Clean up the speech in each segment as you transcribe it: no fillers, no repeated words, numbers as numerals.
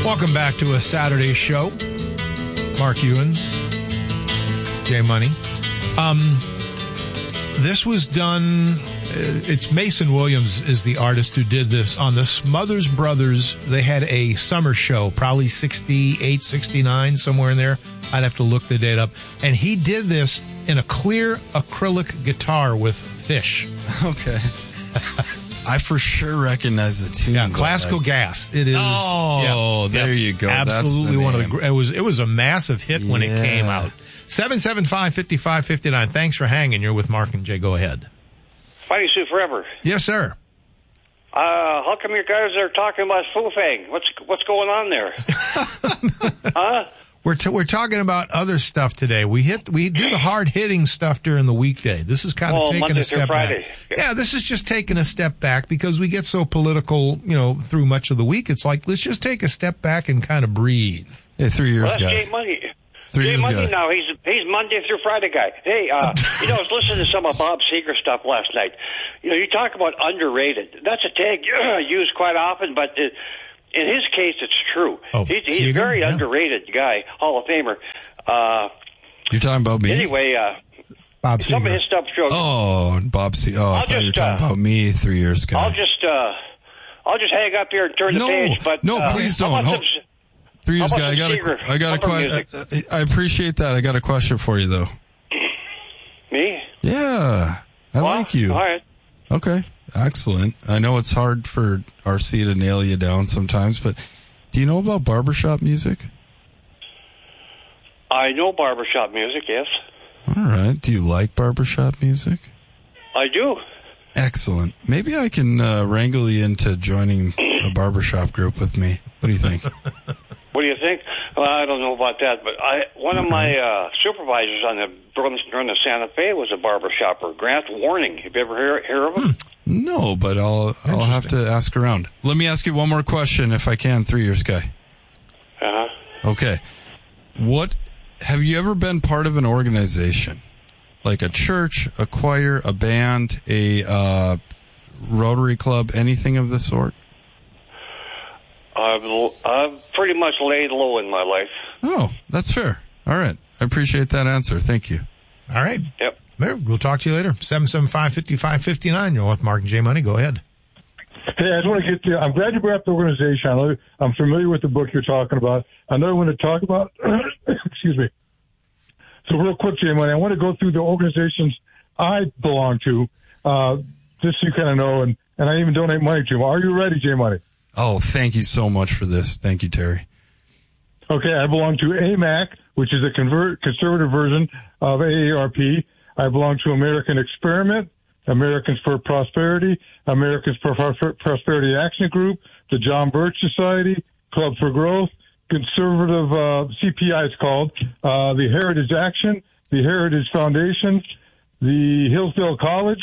Welcome back to a Saturday show. Mark Ewens, J Money. This was done. It's Mason Williams is the artist who did this on the Smothers Brothers. They had a summer show, probably 68, 69, somewhere in there. I'd have to look the date up. And he did this in a clear acrylic guitar with fish. Okay. I for sure recognize the tune. Yeah, Classical Gas. It is. Oh, there you go. Absolutely one of the. It was a massive hit when it came out. 775-5559. Thanks for hanging. You're with Mark and Jay. Go ahead. Fighting Sioux forever. Yes, sir. How come your guys are talking about Foo Fang? What's going on there? Huh? We're talking about other stuff today. We do the hard hitting stuff during the weekday. This is kind of taking Monday a step Friday. back. Yeah, this is just taking a step back because we get so political, through much of the week. It's like, let's just take a step back and kind of breathe. Hey, 3 years Well, that's guy. Jay Money. 3 Jay years Money guy. now. He's Monday through Friday guy. Hey, I was listening to some of Bob Seger stuff last night. You talk about underrated. That's a tag used quite often, but in his case, it's true. Oh, he's Seger? a very Yeah. underrated guy, Hall of Famer. You're talking about me? Anyway, Bob some of Seger. his stuff. Oh, Bob C. Oh, I thought you were talking about me, 3 years guy. I'll just hang up here and turn the page. But please don't. how about Hold- some- 3 years how guy. about I got a question. I appreciate that. I got a question for you though. Me? Yeah, I like you. All right. Okay, excellent. I know it's hard for RC to nail you down sometimes, but do you know about barbershop music? I know barbershop music, yes. All right. Do you like barbershop music? I do. Excellent. Maybe I can wrangle you into joining a barbershop group with me. What do you think? What do you think? Well, I don't know about that, but one of my supervisors on the run of Santa Fe was a barbershopper, Grant Warning. Have you ever hear of him? No, but I'll have to ask around. Let me ask you one more question, if I can, 3 years guy. Okay. Have you ever been part of an organization? Like a church, a choir, a band, a Rotary Club, anything of the sort? I've pretty much laid low in my life. Oh, that's fair. All right. I appreciate that answer. Thank you. All right. Yep. There, we'll talk to you later. 775-5559. You're with Mark and J Money. Go ahead. Hey, I just want to get to, I'm glad you brought up the organization. I'm familiar with the book you're talking about. Another one to talk about, excuse me. So real quick, Jay Money, I want to go through the organizations I belong to, just so you kind of know, and I even donate money to them. Are you ready, Jay Money? Oh, thank you so much for this. Thank you, Terry. Okay, I belong to AMAC, which is a conservative version of AARP. I belong to American Experiment, Americans for Prosperity, Americans for Prosperity Action Group, the John Birch Society, Club for Growth, Conservative CPI it's called, the Heritage Action, the Heritage Foundation, the Hillsdale College,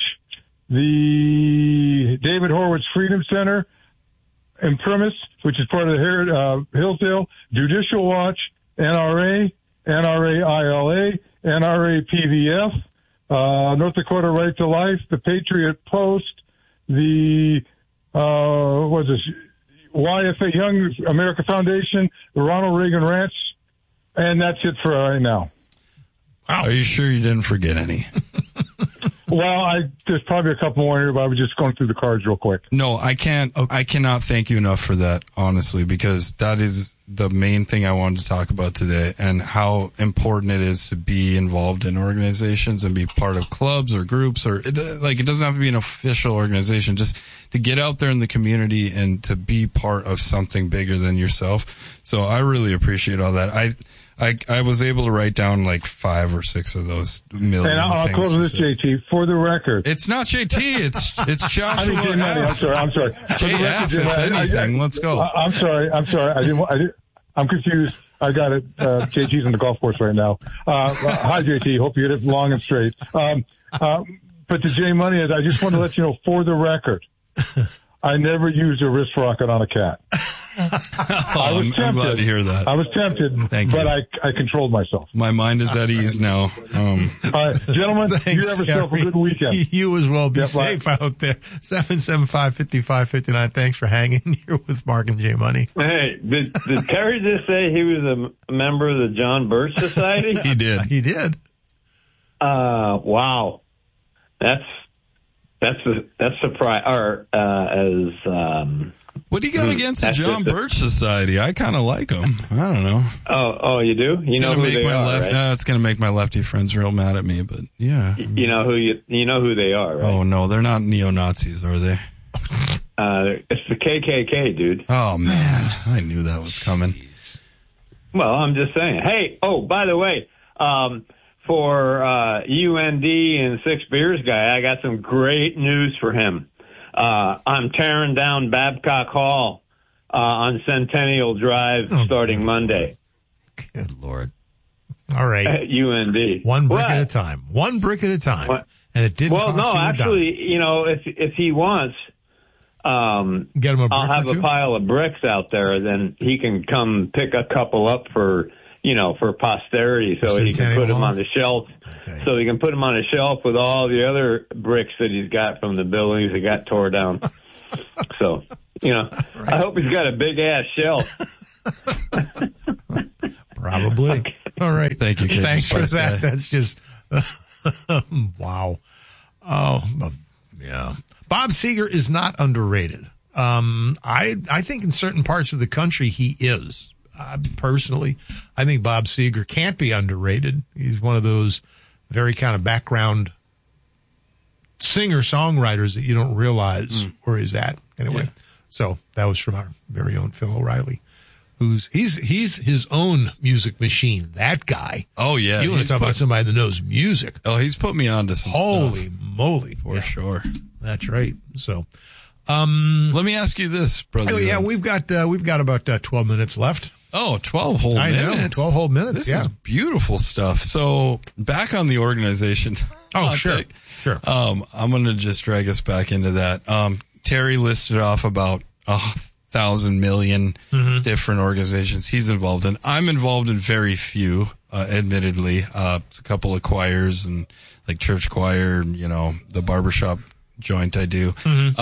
the David Horowitz Freedom Center, Imprimis, which is part of the Hillsdale, Judicial Watch, NRA, NRA-ILA, NRA-PVF, North Dakota Right to Life, the Patriot Post, the, YFA Young America Foundation, the Ronald Reagan Ranch, and that's it for right now. Wow. Are you sure you didn't forget any? Well, there's probably a couple more here, but I was just going through the cards real quick. No, I can't. Okay. I cannot thank you enough for that, honestly, because that is the main thing I wanted to talk about today, and how important it is to be involved in organizations and be part of clubs or groups, or it doesn't have to be an official organization, just to get out there in the community and to be part of something bigger than yourself. So I really appreciate all that. I was able to write down like 5 or 6 of those million and I'll things. close with this, JT, for the record. It's not JT, it's Joshua. I mean, I'm sorry. JF, if anything, let's go. I'm sorry. I'm confused. I got it. JT's on the golf course right now. Hi, JT. Hope you hit it long and straight. But to J Money, I just want to let you know, for the record, I never used a wrist rocket on a cat. I'm glad to hear that. I was tempted, Thank you. but I controlled myself. My mind is at ease now. All right, gentlemen, Thanks, you have yourself a Gary. good weekend. You as well. Be Yep, bye. safe out there. 775-5559. Thanks for hanging here with Mark and J Money. Hey, did Terry just say he was a member of the John Birch Society? He did. He did. Wow, that's surprise. Or What do you got against the That's John just a- Birch Society? I kind of like them. I don't know. oh, you do? You know who they are, right? It's going to make my lefty friends real mad at me, but yeah. You know who they are, right? Oh, no, they're not neo-Nazis, are they? It's the KKK, dude. Oh, man. I knew that was coming. Well, I'm just saying. Hey, by the way, for UND and Six Beers guy, I got some great news for him. I'm tearing down Babcock Hall on Centennial Drive starting Monday. Good Lord. All right. At UND. One brick at a time. One brick at a time. What? And it didn't cost you a dime. Actually, if he wants, Get him a brick I'll have or two? a pile of bricks out there. Then he can come pick a couple up for posterity, so he can Centennial put them Hall? on the shelf. Okay. So he can put them on a shelf with all the other bricks that he's got from the buildings that got tore down. So, I hope he's got a big ass shelf. Probably. All right. Thank you, Kid Thanks for Spice that. Guy. That's just, wow. Oh, yeah. Bob Seger is not underrated. I think in certain parts of the country he is. Personally, I think Bob Seger can't be underrated. He's one of those very kind of background singer-songwriters that you don't realize where he's at. Anyway, so that was from our very own Phil O'Reilly, he's his own music machine. That guy. Oh, yeah. You want to talk about somebody that knows music. Oh, he's put me on to some stuff. Holy moly. For sure. That's right. So, Let me ask you this, brother. oh yeah, Vince. we've got about 12 minutes left. Oh, 12 whole I know, minutes. 12 whole minutes. This yeah. is beautiful stuff. So back on the organization. Oh, topic, sure. I'm going to just drag us back into that. Terry listed off about 1,000 million different organizations he's involved in. I'm involved in very few, admittedly. A couple of choirs and like church choir, the barbershop joint I do.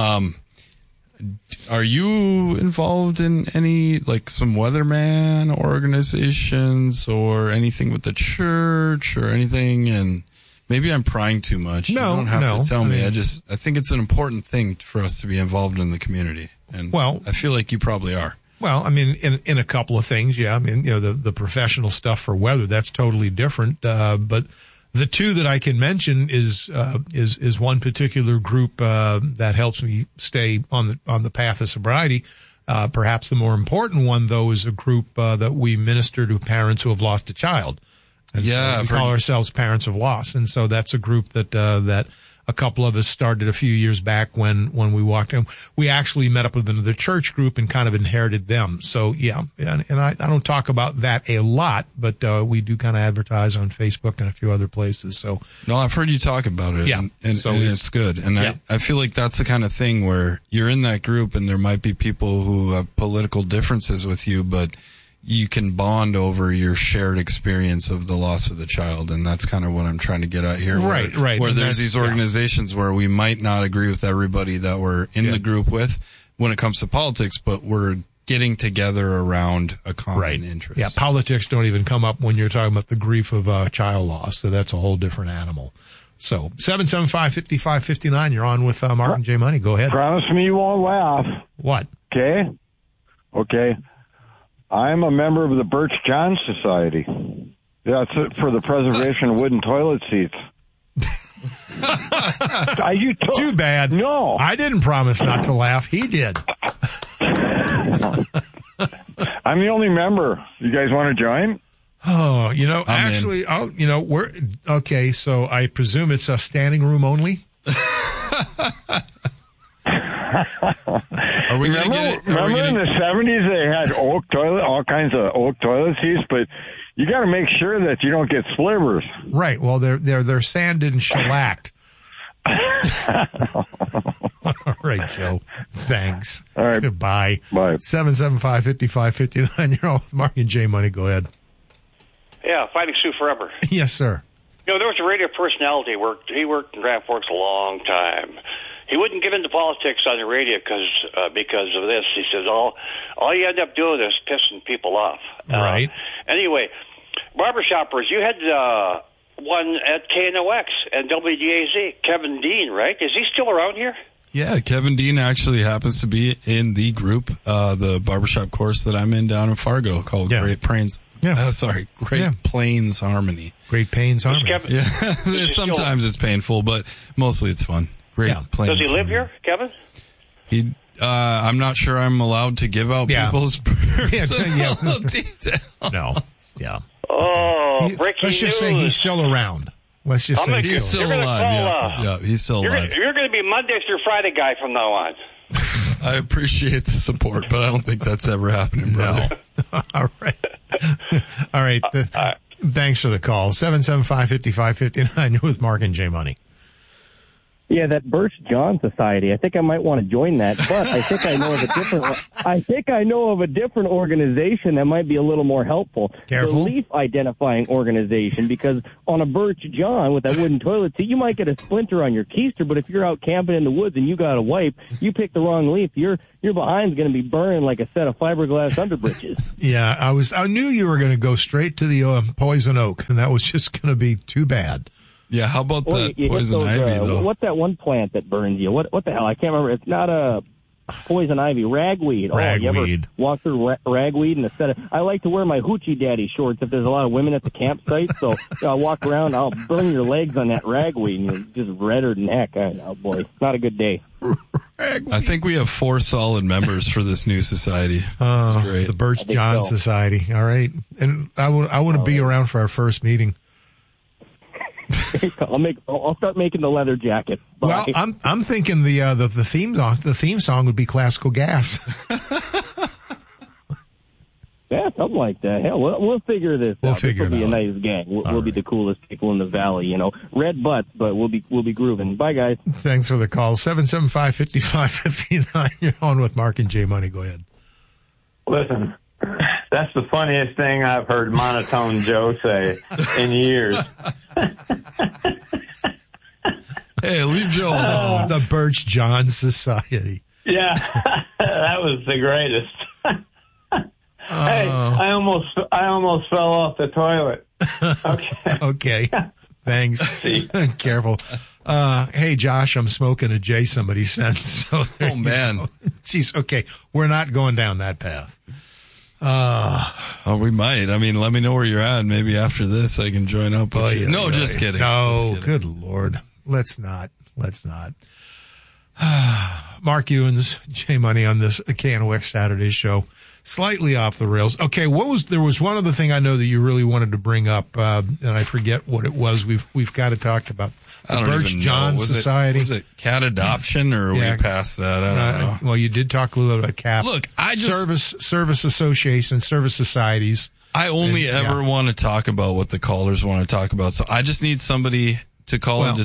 Are you involved in any, like some weatherman organizations or anything with the church or anything? And maybe I'm prying too much. No, you don't have no. to tell me. I I think it's an important thing for us to be involved in the community. And Well- I feel like you probably are. Well, I mean, in a couple of things, yeah. I mean, the professional stuff for weather, that's totally different. But the two that I can mention is one particular group that helps me stay on the path of sobriety. Perhaps the more important one, though, is a group that we minister to parents who have lost a child. And Yeah, so we I've call heard- ourselves Parents of Loss, and so that's a group that a couple of us started a few years back when we walked in. We actually met up with another church group and kind of inherited them. So yeah, and I don't talk about that a lot, but we do kind of advertise on Facebook and a few other places. So No, I've heard you talk about it. Yeah. And So it's good. And yeah. I feel like that's the kind of thing where you're in that group and there might be people who have political differences with you, but you can bond over your shared experience of the loss of the child. And that's kind of what I'm trying to get at here. Right. Where And there's that's- these organizations where we might not agree with everybody that we're in the group with when it comes to politics, but we're getting together around a common interest. Yeah, politics don't even come up when you're talking about the grief of child loss. So that's a whole different animal. So 775-5559, you're on with Mark and J Money. Go ahead. Promise me you won't laugh. What? Okay? Okay. I'm a member of the Birch John Society. That's it for the preservation of wooden toilet seats. Too bad. No. I didn't promise not to laugh. He did. I'm the only member. You guys want to join? Oh, I'm in. we're okay. So I presume it's a standing room only. Are we going to get it? Remember in the 70s they had all kinds of oak toilet seats, but you got to make sure that you don't get slivers. Right. Well, they're sanded and shellacked. All right, Joe. Thanks. All right. Goodbye. Bye. 775-5559. You're on with Mark and J Money. Go ahead. Yeah, Fighting Sioux forever. Yes, sir. You know, there was a radio personality. He worked in Grand Forks a long time. He wouldn't get into politics on the radio because of this. He says all you end up doing is pissing people off. Right. Anyway, barbershoppers, you had one at KNOX and WDAZ, Kevin Dean, right? Is he still around here? Yeah, Kevin Dean actually happens to be in the group, the barbershop course that I'm in down in Fargo called Great Plains. Yeah. Great Plains Harmony. Great Plains Harmony. Kevin, Yeah, sometimes it's painful, but mostly it's fun. Great Plains. Does he live here, Kevin? He, I'm not sure I'm allowed to give out people's personal details. No. Yeah. Oh, breaking Let's just say news. he's still around. Let's just say He's still alive. Yeah, he's still alive. You're going to be Monday through Friday guy from now on. I appreciate the support, but I don't think that's ever happening, brother. All right. All right. Thanks for the call. 775-5559. You're with Mark and J Money. Yeah, that Birch John Society. I think I might want to join that, but I think I know of a different. I think I know of a different organization that might be a little more helpful. Careful. The leaf identifying organization, because on a Birch John with that wooden toilet seat, you might get a splinter on your keister, but if you're out camping in the woods and you got a wipe, you pick the wrong leaf, your behind's going to be burning like a set of fiberglass underbritches. Yeah, I knew you were going to go straight to the poison oak, and that was just going to be too bad. Yeah, how about that poison ivy, though? What's that one plant that burns you? What the hell? I can't remember. It's not a poison ivy. Ragweed. Ragweed. Oh, you ever walk through ragweed and instead of... I like to wear my hoochie daddy shorts if there's a lot of women at the campsite. So I'll walk around, I'll burn your legs on that ragweed, and you're just redder than heck. Oh, boy. Not a good day. I think we have 4 solid members for this new society. This is great. The Birch John Society. All right. And I want to be around for our first meeting. I'll start making the leather jacket. Bye. Well, I'm thinking the theme song would be Classical Gas. Yeah, something like that. Hell, we'll figure this out. We'll figure it out. We'll be a nice gang. We'll be the coolest people in the valley. You know, red butts, but we'll be grooving. Bye, guys. Thanks for the call. 775-5559. You're on with Mark and J Money. Go ahead. Listen, that's the funniest thing I've heard Monotone Joe say in years. Hey, leave Joe alone. The Birch John Society. Yeah, that was the greatest. Hey, I almost fell off the toilet. Okay. Okay. Thanks. Careful. Hey, Josh, I'm smoking a J somebody sent. So Oh, man. Jeez. Okay. We're not going down that path. Oh, we might. I mean, let me know where you're at. Maybe after this, I can join up with you. No, just kidding. No, Just kidding. good Lord. Let's not. Mark Ewens, J Money on this KNOX Saturday show. Slightly off the rails. Okay, there was one other thing I know that you really wanted to bring up, and I forget what it was. We've got to talk about the I don't Birch even John know. Society. Was it cat adoption, or are we past that? I don't know. Well, you did talk a little bit about CAP. Look, service associations, service societies. I only ever want to talk about what the callers want to talk about. So I just need somebody to call into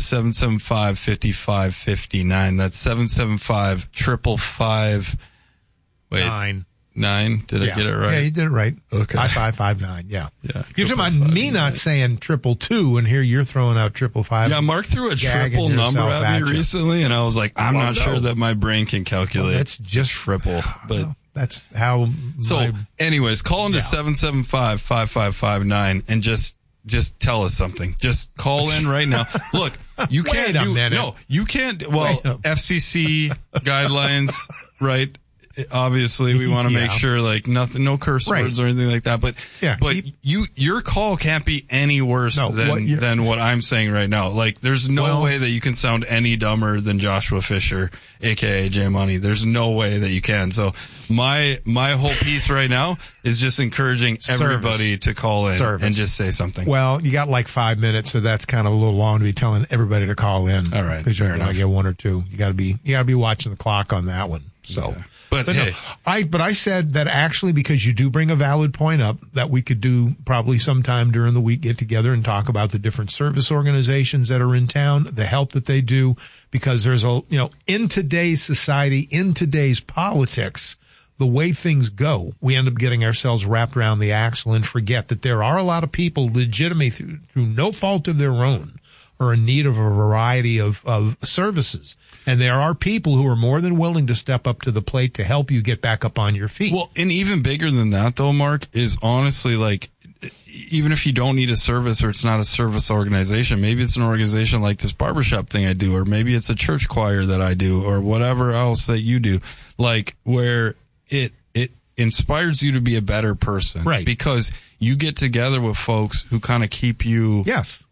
775-5559. That's 775-555. Wait. 9. Did I get it right? Yeah, you did it right. Okay. 5559. Yeah. Yeah. You're talking about me not saying 222, and here you're throwing out 555. Yeah, Mark threw a triple number at me recently, and I was like, I'm not sure that my brain can calculate. That's just triple, but that's how. Anyways, call into 775-5559 and just tell us something. Just call in right now. Look, you can't you can't. Well, FCC guidelines, right? Obviously, we want to make sure, like, nothing, no curse words or anything like that. But your call can't be any worse than what I'm saying right now. Like, there's no way that you can sound any dumber than Joshua Fisher, aka J Money. There's no way that you can. So my whole piece right now is just encouraging everybody to call in and just say something. Well, you got like 5 minutes, so that's kind of a little long to be telling everybody to call in. All right, because you're going to get one or two. You got to be watching the clock on that one. So, Okay. But hey, I said that actually because you do bring a valid point up that we could do probably sometime during the week, get together and talk about the different service organizations that are in town, the help that they do, because there's in today's society, in today's politics, the way things go, we end up getting ourselves wrapped around the axle and forget that there are a lot of people legitimately through no fault of their own are in need of a variety of services. And there are people who are more than willing to step up to the plate to help you get back up on your feet. Well, and even bigger than that, though, Mark, is honestly like, even if you don't need a service or it's not a service organization, maybe it's an organization like this barbershop thing I do, or maybe it's a church choir that I do, or whatever else that you do, like where it inspires you to be a better person. Right. Because you get together with folks who kind of keep you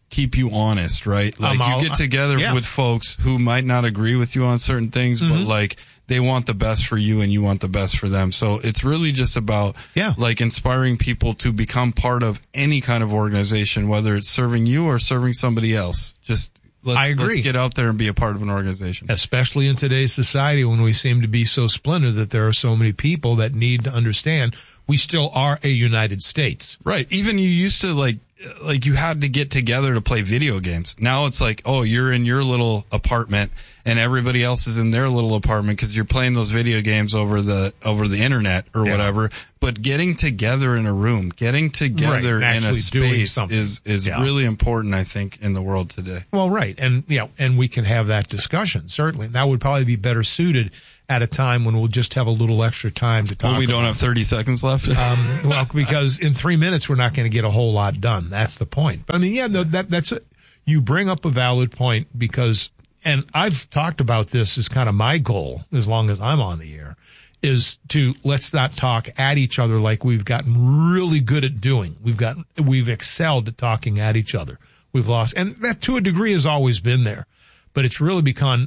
honest, right? Like you get together with folks who might not agree with you on certain things, but like they want the best for you and you want the best for them. So it's really just about like inspiring people to become part of any kind of organization, whether it's serving you or serving somebody else. Let's get out there and be a part of an organization. Especially in today's society when we seem to be so splintered that there are so many people that need to understand we still are a United States. Right. Even you used to like you had to get together to play video games. Now it's like, oh, you're in your little apartment and everybody else is in their little apartment because you're playing those video games over the internet or whatever. But getting together in a room, getting together in a space is really important, I think, in the world today. Well, right. And and we can have that discussion, certainly. That would probably be better suited at a time when we'll just have a little extra time to talk. Well, we don't have 30 seconds left. Well, because in 3 minutes we're not going to get a whole lot done. That's the point. But I mean, that's it. You bring up a valid point because, and I've talked about this as kind of my goal as long as I'm on the air, is to let's not talk at each other like we've gotten really good at doing. We've excelled at talking at each other. We've lost, and that to a degree has always been there, but it's really become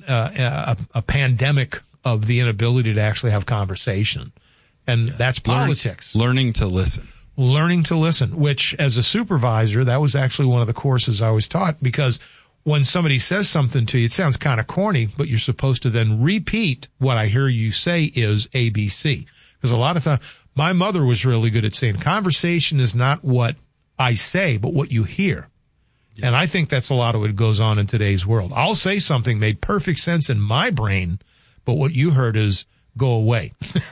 a pandemic of the inability to actually have conversation. And that's politics. Learning to listen. Learning to listen, which as a supervisor, that was actually one of the courses I was taught, because when somebody says something to you, it sounds kind of corny, but you're supposed to then repeat what I hear you say is ABC. Because a lot of times, my mother was really good at saying conversation is not what I say, but what you hear. Yeah. And I think that's a lot of what goes on in today's world. I'll say something made perfect sense in my brain, but what you heard is go away,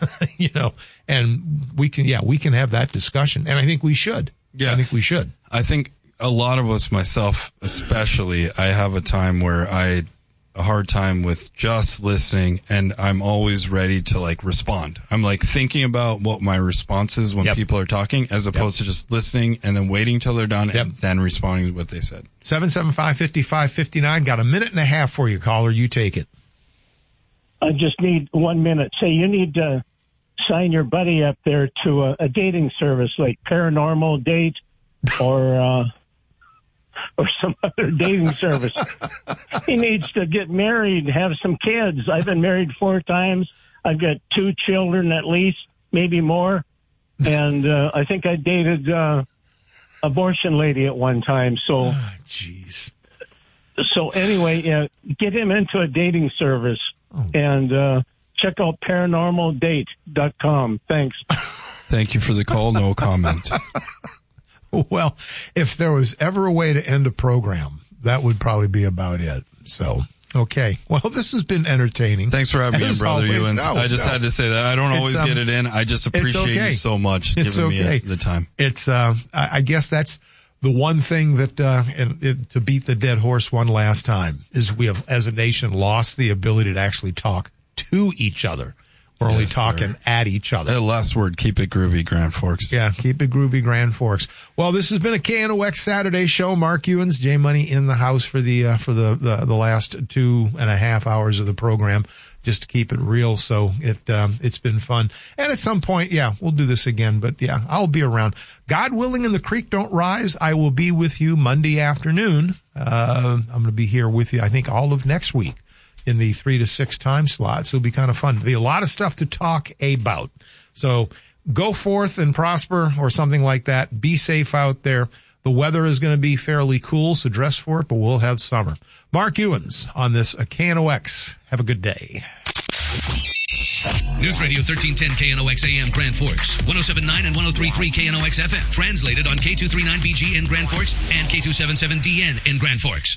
and we can have that discussion. And I think we should. Yeah. I think we should. I think a lot of us, myself especially, I have a time where a hard time with just listening, and I'm always ready to like respond. I'm like thinking about what my response is when people are talking, as opposed to just listening and then waiting till they're done and then responding to what they said. 775-5559. Got a minute and a half for you, caller. You take it. I just need 1 minute. Say you need to sign your buddy up there to a dating service like Paranormal Date or some other dating service. He needs to get married, have some kids. I've been married 4 times. I've got 2 children at least, maybe more. And I think I dated abortion lady at one time. So, jeez. So anyway, get him into a dating service. And check out paranormaldate.com. Thanks. Thank you for the call. No comment. Well, if there was ever a way to end a program, that would probably be about it. So, okay. Well, this has been entertaining. Thanks for having me in, Brother Ewens. I just had to say that. I don't always get it in. I just appreciate you so much giving me the time. It's, I guess that's the one thing that, to beat the dead horse one last time, is we have, as a nation, lost the ability to actually talk to each other. We're only talking at each other. Last word, keep it groovy, Grand Forks. Yeah, keep it groovy, Grand Forks. Well, this has been a KNOX Saturday show. Mark Ewens, J Money in the house for the last 2.5 hours of the program, just to keep it real. So it's been fun. And at some point, we'll do this again. But I'll be around. God willing, and the creek don't rise, I will be with you Monday afternoon. I'm going to be here with you, I think, all of next week in the 3 to 6 time slots. It'll be kind of fun. There'll be a lot of stuff to talk about. So go forth and prosper, or something like that. Be safe out there. The weather is going to be fairly cool, so dress for it, but we'll have summer. Mark Ewens on this KNOX. Have a good day. News Radio 1310 KNOX AM Grand Forks, 107.9 and 103.3 KNOX FM. Translated on K239BG in Grand Forks and K277DN in Grand Forks.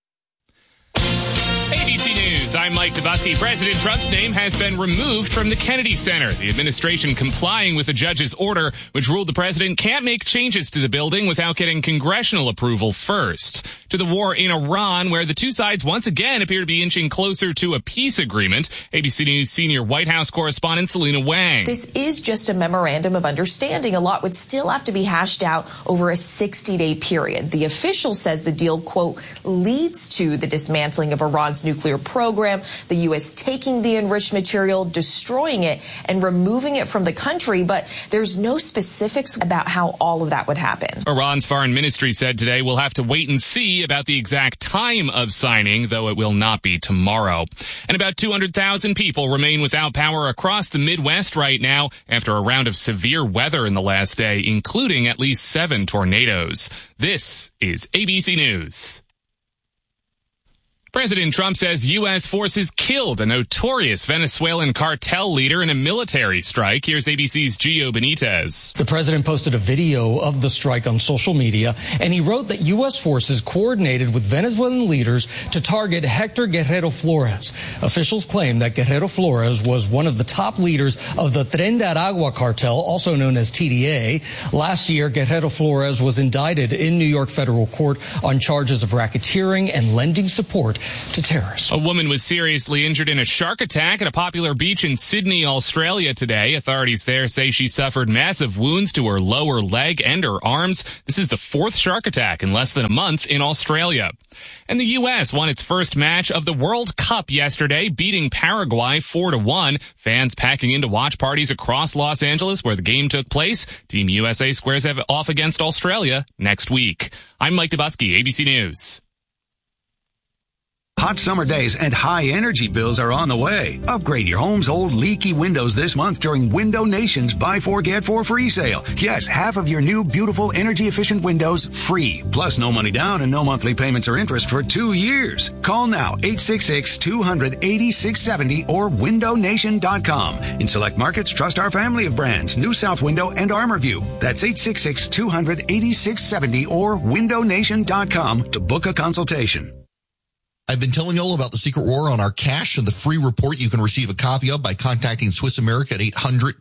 ABC News, I'm Mike Dubusky. President Trump's name has been removed from the Kennedy Center. The administration complying with a judge's order, which ruled the president can't make changes to the building without getting congressional approval first. To the war in Iran, where the two sides once again appear to be inching closer to a peace agreement. ABC News senior White House correspondent Selena Wang. This is just a memorandum of understanding. A lot would still have to be hashed out over a 60-day period. The official says the deal, quote, leads to the dismantling of Iran's nuclear program, the U.S. taking the enriched material, destroying it, and removing it from the country. But there's no specifics about how all of that would happen. Iran's foreign ministry said today we'll have to wait and see about the exact time of signing, though it will not be tomorrow. And about 200,000 people remain without power across the Midwest right now after a round of severe weather in the last day, including at least 7 tornadoes. This is ABC News. President Trump says U.S. forces killed a notorious Venezuelan cartel leader in a military strike. Here's ABC's Gio Benitez. The president posted a video of the strike on social media, and he wrote that U.S. forces coordinated with Venezuelan leaders to target Hector Guerrero Flores. Officials claim that Guerrero Flores was one of the top leaders of the Tren de Aragua cartel, also known as TDA. Last year, Guerrero Flores was indicted in New York federal court on charges of racketeering and lending support to terrorists. A woman was seriously injured in a shark attack at a popular beach in Sydney, Australia today. Authorities there say she suffered massive wounds to her lower leg and her arms. This is the 4th shark attack in less than a month in Australia. And the U.S. won its first match of the World Cup yesterday, beating Paraguay 4-1. Fans packing into watch parties across Los Angeles where the game took place. Team USA squares off against Australia next week. I'm Mike Dubusky, ABC News. Hot summer days and high energy bills are on the way. Upgrade your home's old leaky windows this month during Window Nation's Buy 4 Get 4 free sale. Yes, half of your new beautiful energy efficient windows free. Plus no money down and no monthly payments or interest for 2 years. Call now 866-200-8670 or windownation.com. In select markets, trust our family of brands, New South Window and ArmorView. That's 866-200-8670 or windownation.com to book a consultation. I've been telling you all about the Secret War on our cash and the free report you can receive a copy of by contacting Swiss America at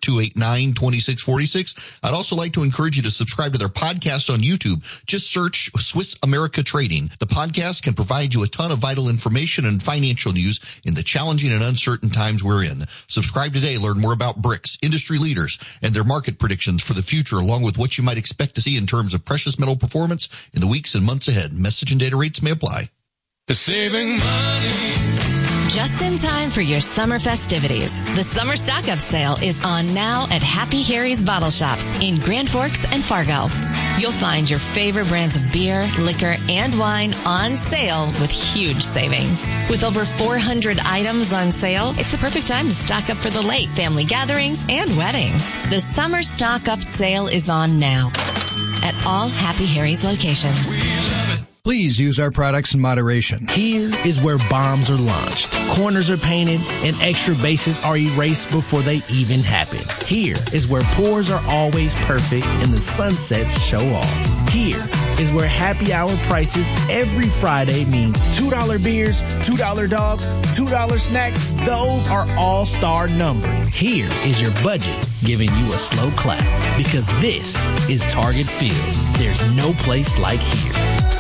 800-289-2646. I'd also like to encourage you to subscribe to their podcast on YouTube. Just search Swiss America Trading. The podcast can provide you a ton of vital information and financial news in the challenging and uncertain times we're in. Subscribe today. Learn more about BRICS, industry leaders, and their market predictions for the future, along with what you might expect to see in terms of precious metal performance in the weeks and months ahead. Message and data rates may apply. Saving money. Just in time for your summer festivities. The summer stock-up sale is on now at Happy Harry's Bottle Shops in Grand Forks and Fargo. You'll find your favorite brands of beer, liquor, and wine on sale with huge savings. With over 400 items on sale, it's the perfect time to stock up for the late family gatherings and weddings. The summer stock-up sale is on now at all Happy Harry's locations. Please use our products in moderation. Here is where bombs are launched, corners are painted, and extra bases are erased before they even happen. Here is where pours are always perfect and the sunsets show off. Here is where happy hour prices every Friday mean $2 beers, $2 dogs, $2 snacks. Those are all-star numbered. Here is your budget giving you a slow clap because this is Target Field. There's no place like here.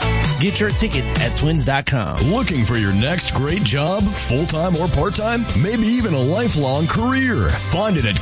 Get your tickets at twins.com. Looking for your next great job, full-time or part-time? Maybe even a lifelong career. Find it at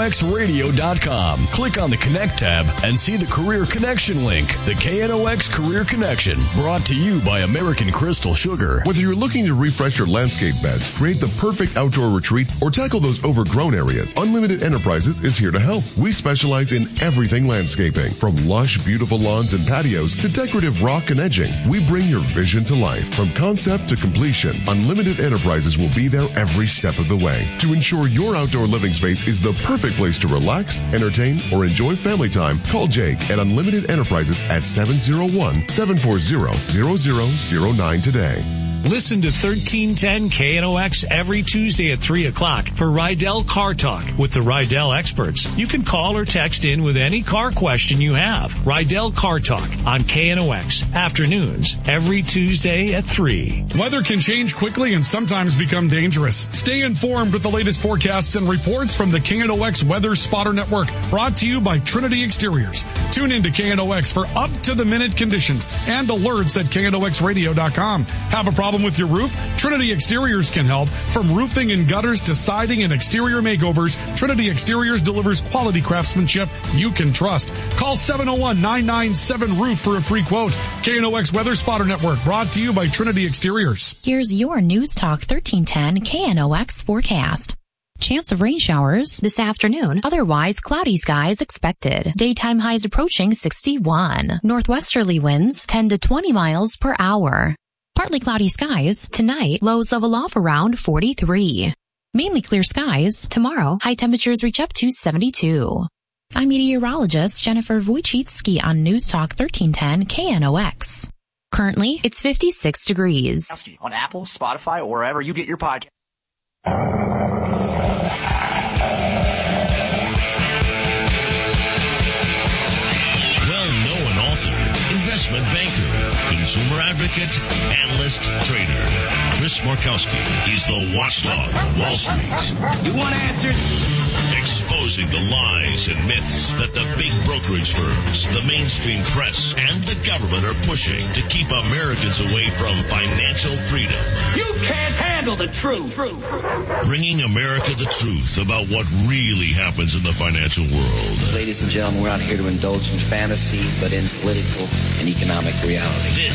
KNOXradio.com. Click on the Connect tab and see the Career Connection link. The KNOX Career Connection, brought to you by American Crystal Sugar. Whether you're looking to refresh your landscape beds, create the perfect outdoor retreat, or tackle those overgrown areas, Unlimited Enterprises is here to help. We specialize in everything landscaping, from lush, beautiful lawns and patios to decorative rock and edging. We bring your vision to life. From concept to completion, Unlimited Enterprises will be there every step of the way to ensure your outdoor living space is the perfect place to relax, entertain, or enjoy family time. Call Jake at Unlimited Enterprises at 701-740-0009 today. Listen to 1310 KNOX every Tuesday at 3 o'clock for Rydell Car Talk with the Rydell experts. You can call or text in with any car question you have. Rydell Car Talk on KNOX afternoons every Tuesday at 3. Weather can change quickly and sometimes become dangerous. Stay informed with the latest forecasts and reports from the KNOX Weather Spotter Network, brought to you by Trinity Exteriors. Tune in to KNOX for up-to-the-minute conditions and alerts at KNOXradio.com. Have a problem with your roof? Trinity Exteriors can help. From roofing and gutters to siding and exterior makeovers, Trinity Exteriors delivers quality craftsmanship you can trust. Call 701-997-ROOF for a free quote. KNOX Weather Spotter Network, brought to you by Trinity Exteriors. Here's your News Talk 1310 KNOX forecast. Chance of rain showers this afternoon. Otherwise, cloudy skies expected. Daytime highs approaching 61. Northwesterly winds 10 to 20 miles per hour. Partly cloudy skies tonight. Lows level off around 43. Mainly clear skies tomorrow. High temperatures reach up to 72. I'm meteorologist Jennifer Wojcicki on News Talk 1310 KNOX. Currently, it's 56 degrees. On Apple, Spotify, or wherever you get your podcast. Well-known author, investment banker, consumer advocate, analyst, trader. Chris Markowski is the watchdog on Wall Street. You want answers? Exposing the lies and myths that the big brokerage firms, the mainstream press, and the government are pushing to keep Americans away from financial freedom. You can't handle the truth. Bringing America the truth about what really happens in the financial world. Ladies and gentlemen, we're not here to indulge in fantasy, but in political and economic reality. This